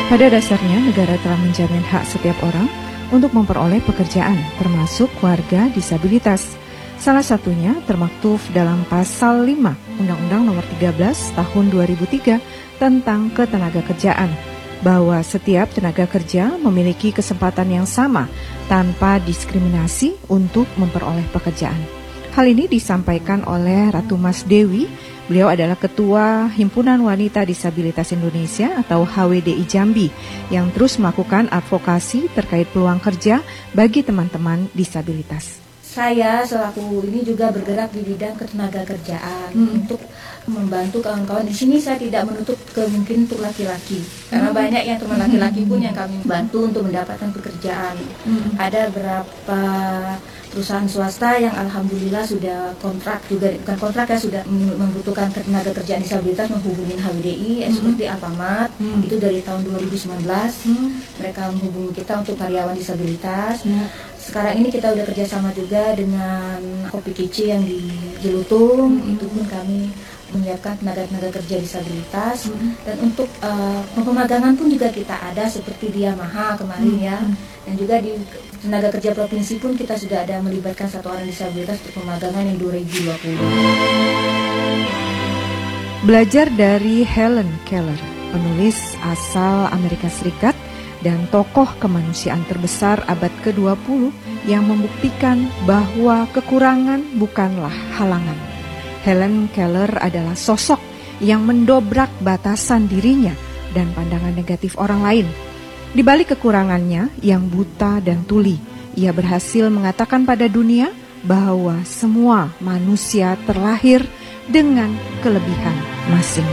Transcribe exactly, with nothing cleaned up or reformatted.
Pada dasarnya, negara telah menjamin hak setiap orang untuk memperoleh pekerjaan, termasuk warga disabilitas. Salah satunya termaktub dalam Pasal lima Undang-Undang Nomor tiga belas Tahun dua ribu tiga tentang Ketenagakerjaan, bahwa setiap tenaga kerja memiliki kesempatan yang sama tanpa diskriminasi untuk memperoleh pekerjaan. Hal ini disampaikan oleh Ratu Mas Dewi. Beliau adalah Ketua Himpunan Wanita Disabilitas Indonesia atau H W D I Jambi yang terus melakukan advokasi terkait peluang kerja bagi teman-teman disabilitas. Saya selaku ini juga bergerak di bidang ketenagakerjaan hmm. untuk membantu kawan-kawan. Di sini saya tidak menutup kemungkinan untuk laki-laki, karena hmm. banyak yang teman laki-laki pun yang kami bantu untuk mendapatkan pekerjaan. Hmm. Ada beberapa perusahaan swasta yang alhamdulillah sudah kontrak juga, bukan kontrak ya, sudah membutuhkan tenaga kerjaan disabilitas menghubungi H W D I hmm. seperti Alfamart. Hmm. Itu dari tahun dua ribu sembilan belas hmm. mereka menghubungi kita untuk karyawan disabilitas. Hmm. Sekarang ini kita udah kerjasama juga dengan Kopi Kici yang di Jelutung, mm-hmm. itu pun kami menyiapkan tenaga-tenaga kerja disabilitas. Mm-hmm. Dan untuk uh, pemagangan pun juga kita ada seperti di Yamaha kemarin mm-hmm. ya. Dan juga di tenaga kerja provinsi pun kita sudah ada melibatkan satu orang disabilitas untuk pemagangan yang dua ribu dua puluh. Belajar dari Helen Keller, penulis asal Amerika Serikat dan tokoh kemanusiaan terbesar abad ke dua puluh yang membuktikan bahwa kekurangan bukanlah halangan. Helen Keller adalah sosok yang mendobrak batasan dirinya dan pandangan negatif orang lain. Di balik kekurangannya yang buta dan tuli, ia berhasil mengatakan pada dunia bahwa semua manusia terlahir dengan kelebihan masing-masing.